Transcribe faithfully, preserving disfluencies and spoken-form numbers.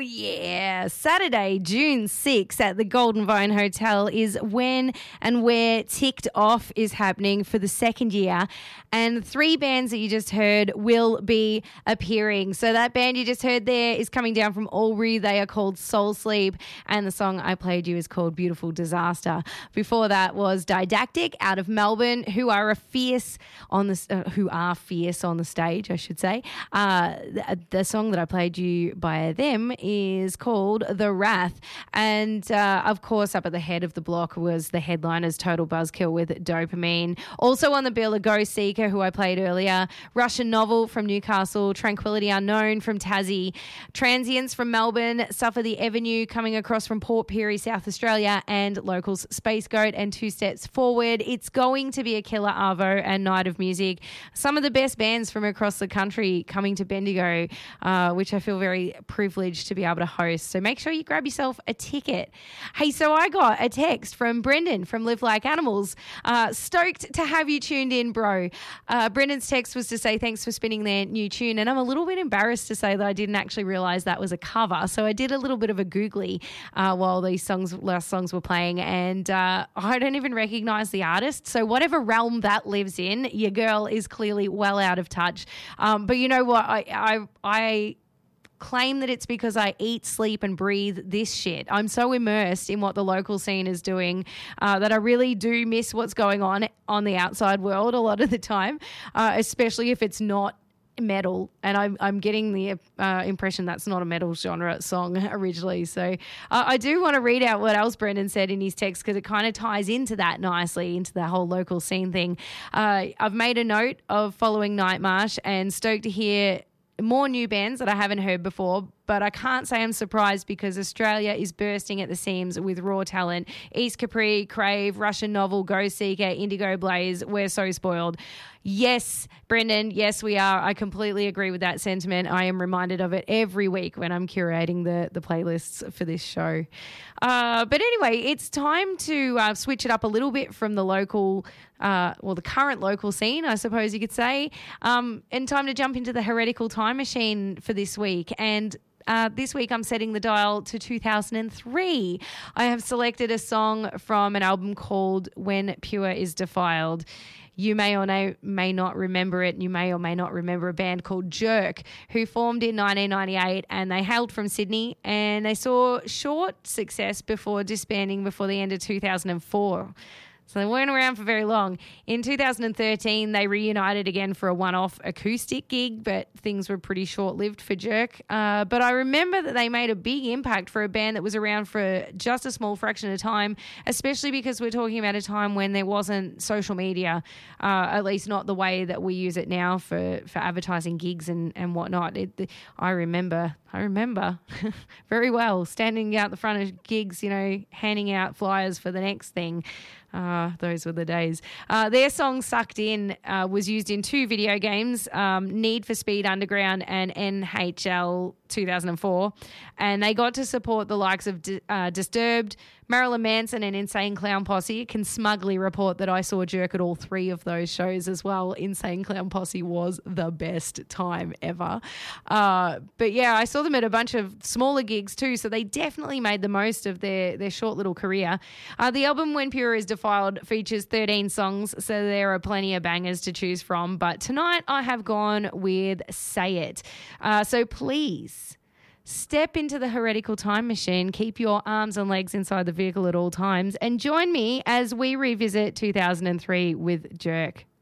yeah. Saturday, June sixth at the Golden Vine Hotel is when and where Ticked Off is happening for the second year. And three bands that you just heard will be appearing. So that band you just heard there is coming down from Albury. They are called Soul Sleep. And the song I played you is called Beautiful Disaster. Before that was Didactic out of Melbourne, who are a fierce on the, uh, who are fierce on the stage, I should say. Uh, the, the song that I played you by them is called The Wrath. And uh, of course, up at the head of the block was the headliners Total Buzzkill with Dopamine. Also on the bill, a Ghost Seeker, who I played earlier, Russian Novel from Newcastle, Tranquility Unknown from Tassie, Transients from Melbourne, Suffer the Avenue coming across from Port Pirie, South Australia, and locals Space Goat and Two Steps Forward. It's going to be a killer arvo and night of music. Some of the best bands from across the country coming to Bendigo, uh, which I feel very privileged to be able to host. So make sure you grab yourself a ticket. Hey, so I got a text from Brendan from Live Like Animals. Uh, stoked to have you tuned in, bro. Uh, Brendan's text was to say thanks for spinning their new tune, and I'm a little bit embarrassed to say that I didn't actually realise that was a cover. So I did a little bit of a googly uh, while these songs, last songs were playing, and uh, I don't even recognise the artist. So whatever realm that lives in, your girl is clearly well out of touch. Um, but you know what? I I, I claim that it's because I eat, sleep and breathe this shit. I'm so immersed in what the local scene is doing uh, that I really do miss what's going on on the outside world a lot of the time, uh, especially if it's not metal. And I'm, I'm getting the uh, impression that's not a metal genre song originally. So uh, I do want to read out what else Brendan said in his text because it kind of ties into that nicely, into the whole local scene thing. Uh, I've made a note of following Nightmarsh and stoked to hear more new bands that I haven't heard before, but I can't say I'm surprised because Australia is bursting at the seams with raw talent. East Capri, Crave, Russian Novel, Ghost Seeker, Indigo Blaze, we're so spoiled. Yes, Brendan, yes, we are. I completely agree with that sentiment. I am reminded of it every week when I'm curating the, the playlists for this show. Uh, but anyway, it's time to uh, switch it up a little bit from the local, uh, well, the current local scene, I suppose you could say, um, and time to jump into the heretical time machine for this week. And Uh, this week I'm setting the dial to two thousand three. I have selected a song from an album called When Pure Is Defiled. You may or may, may not remember it. You may or may not remember a band called Jerk, who formed in nineteen ninety-eight, and they hailed from Sydney, and they saw short success before disbanding before the end of two thousand four. So they weren't around for very long. In two thousand thirteen, they reunited again for a one-off acoustic gig, but things were pretty short-lived for Jerk. Uh, but I remember that they made a big impact for a band that was around for just a small fraction of time, especially because we're talking about a time when there wasn't social media, uh, at least not the way that we use it now for, for advertising gigs and, and whatnot. It, the, I remember, I remember very well standing out the front of gigs, you know, handing out flyers for the next thing. Uh, those were the days. Uh, their song Sucked In uh, was used in two video games, um, Need for Speed Underground and N H L two thousand four, and they got to support the likes of D- uh, Disturbed, Marilyn Manson and Insane Clown Posse. Can smugly report that I saw Jerk at all three of those shows as well. Insane Clown Posse was the best time ever. Uh, but yeah, I saw them at a bunch of smaller gigs too, so they definitely made the most of their, their short little career. Uh, the album When Pure Is Defiled features thirteen songs, so there are plenty of bangers to choose from, but tonight I have gone with Say It. Uh, so please step into the heretical time machine, keep your arms and legs inside the vehicle at all times, and join me as we revisit two thousand three with Jerk.